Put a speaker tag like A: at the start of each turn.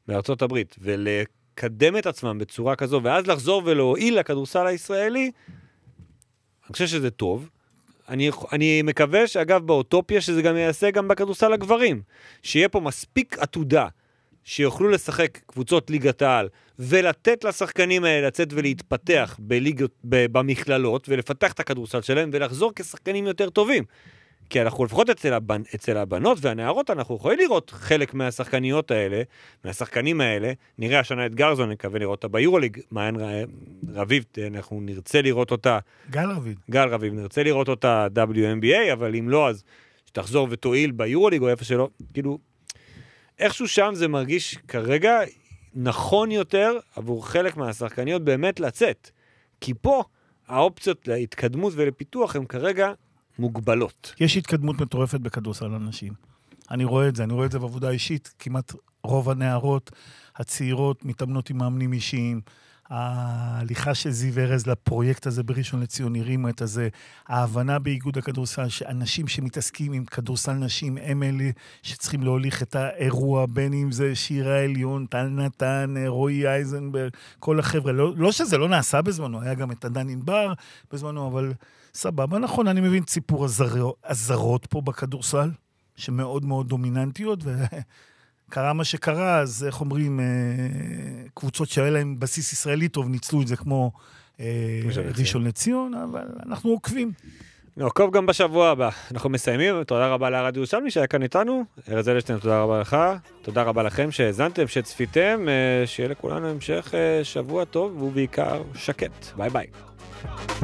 A: בארצות הברית, ולקדם את עצמם בצורה כזו, ואז לחזור ולהועיל לכדורסל הישראלי, אני חושב שזה טוב. אני מקווה שאגב באוטופיה שזה גם יעשה גם בכדורסל הגברים, שיהיה פה מספיק עתודה, שיוכלו לשחק קבוצות ליגת העל, ולתת לשחקנים האלה לצאת ולהתפתח במכללות, ולפתח את הכדורסל שלהם, ולחזור כשחקנים יותר טובים. כי אנחנו לפחות אצל הבנות והנערות, אנחנו יכולים לראות חלק מהשחקניות האלה, מהשחקנים האלה, נראה השנה את גרזון, נקווה לראות אותה ביורוליג, מעיין רביב, אנחנו נרצה לראות אותה, גל רביב, נרצה לראות אותה WNBA, אבל אם לא, אז שתחזור ותועיל ביורוליג, או איפה שלא, כאילו, איכשהו שם זה מרגיש כרגע נכון יותר, עבור חלק מהשחקניות באמת לצאת, כי פה האופציות להתקדמות ולפיתוח הם כרגע מוגבלות.
B: יש התקדמות מטורפת בכדורסל לנשים. אני רואה את זה בעבודה אישית, כמעט רוב הנערות הצעירות מתאמנות עם מאמנים אישיים, ההליכה של זיו ארז לפרויקט הזה בראשון לציון הרימה את הזה, ההבנה באיגוד הכדורסל שאנשים שמתעסקים עם כדורסל נשים הם אלה שצריכים להוליך את האירוע, בין אם זה שירה עליון, טל נתן, רועי אייזנברג, כל החבר'ה, לא שזה לא נעשה בזמנו, היה גם את עדן ענבר בזמנו, אבל סבבה, נכון, אני מבין ציפור הזרות פה בכדורסל, שמאוד מאוד דומיננטיות, וקרה מה שקרה, אז איך אומרים, קבוצות שהיה להם בסיס ישראלי טוב, ניצלו את זה כמו ראשון לציון, אבל אנחנו עוקבים.
A: נעקוב גם בשבוע הבא. אנחנו מסיימים, תודה רבה לרדיו ירושלמי שהיה כאן איתנו, ארז אלשטיין, תודה רבה לך, תודה רבה לכם שהאזנתם, שצפיתם, שיהיה לכולנו המשך שבוע טוב, ובעיקר שקט. ביי ביי.